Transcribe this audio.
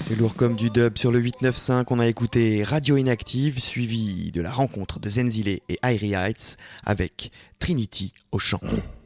Et lourd comme du dub sur le 895, on a écouté Radio Inactive, suivi de la rencontre de Zenzile et Airy Heights avec Trinity au chant.